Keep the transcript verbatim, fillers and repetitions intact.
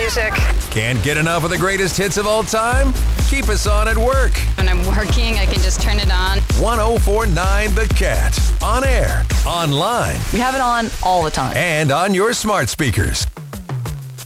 music. Can't get enough of the greatest hits of all time? Keep us on at work. When I'm working, I can just turn it on. one oh four point nine The Cat. On air, online, We have it on all the time. and on your smart speakers.